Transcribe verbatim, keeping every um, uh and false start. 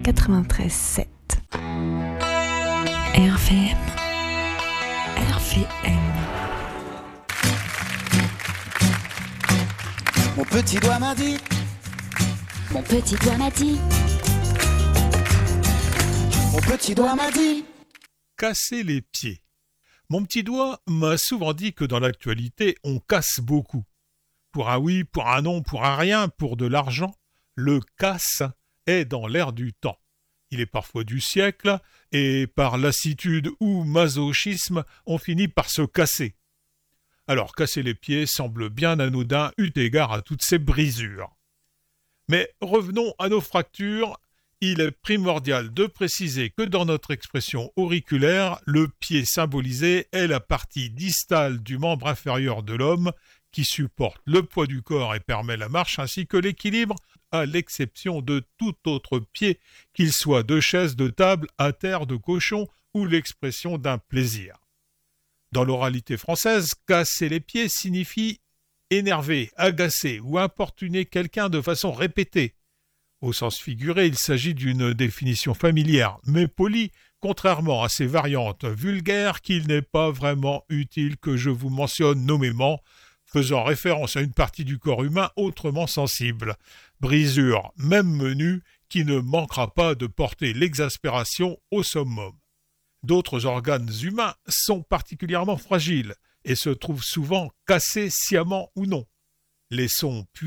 quatre-vingt-treize sept. R V M. R V M. Mon petit doigt m'a dit. Mon petit doigt m'a dit. Mon petit doigt m'a dit. Casser les pieds. Mon petit doigt m'a souvent dit que dans l'actualité, on casse beaucoup. Pour un oui, pour un non, pour un rien, pour de l'argent, le casse est dans l'air du temps. Il est parfois du siècle, et par lassitude ou masochisme, on finit par se casser. Alors, casser les pieds semble bien anodin eu égard à toutes ces brisures. Mais revenons à nos fractures. Il est primordial de préciser que dans notre expression auriculaire, le pied symbolisé est la partie distale du membre inférieur de l'homme qui supporte le poids du corps et permet la marche ainsi que l'équilibre, à l'exception de tout autre pied, qu'il soit de chaise, de table, à terre, de cochon ou l'expression d'un plaisir. Dans l'oralité française, casser les pieds signifie énerver, agacer ou importuner quelqu'un de façon répétée. Au sens figuré, il s'agit d'une définition familière, mais polie, contrairement à ces variantes vulgaires qu'il n'est pas vraiment utile que je vous mentionne nommément, faisant référence à une partie du corps humain autrement sensible. Brisure, même menue, qui ne manquera pas de porter l'exaspération au summum. D'autres organes humains sont particulièrement fragiles et se trouvent souvent cassés sciemment ou non. Les sons